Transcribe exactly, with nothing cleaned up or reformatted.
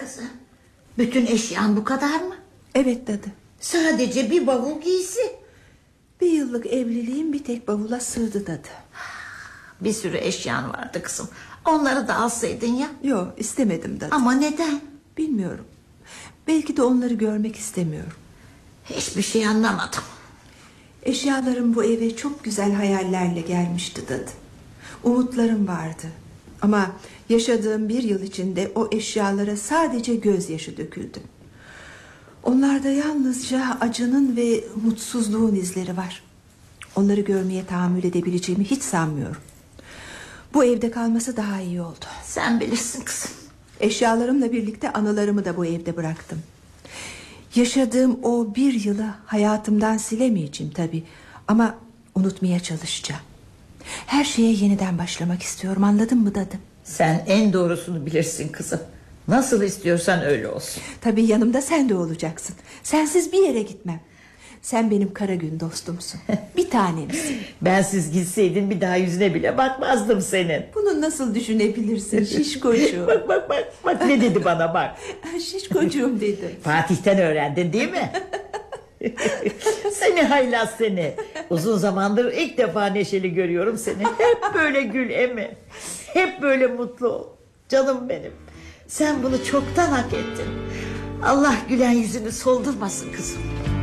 kızım? Bütün eşyan bu kadar mı? Evet dadı. Sadece bir bavul giysi. Bir yıllık evliliğim bir tek bavula sığdı dadı. Bir sürü eşyan vardı kızım. Onları da alsaydın ya. Yok, istemedim dadı. Ama neden? Bilmiyorum. Belki de onları görmek istemiyorum. Hiçbir şey anlamadım. Eşyalarım bu eve çok güzel hayallerle gelmişti dadı. Umutlarım vardı. Ama yaşadığım bir yıl içinde o eşyalara sadece gözyaşı döküldü. Onlarda yalnızca acının ve mutsuzluğun izleri var. Onları görmeye tahammül edebileceğimi hiç sanmıyorum. Bu evde kalması daha iyi oldu. Sen bilirsin kızım. Eşyalarımla birlikte anılarımı da bu evde bıraktım. Yaşadığım o bir yılı hayatımdan silemeyeceğim tabii. Ama unutmaya çalışacağım. Her şeye yeniden başlamak istiyorum, anladın mı dadı? Sen en doğrusunu bilirsin kızım. Nasıl istiyorsan öyle olsun. Tabii yanımda sen de olacaksın. Sensiz bir yere gitmem. Sen benim kara gün dostumsun. Bir tanemsin. Bensiz gitseydin bir daha yüzüne bile bakmazdım senin. Bunu nasıl düşünebilirsin şişkocuğum? Bak bak bak bak ne dedi bana bak. Şişkocuğum dedi. Fatih'ten öğrendin değil mi? Seni haylaz seni. Uzun zamandır ilk defa neşeli görüyorum seni. Hep böyle gül emi. Hep böyle mutlu ol. Canım benim. Sen bunu çoktan hak ettin. Allah gülen yüzünü soldurmasın kızım.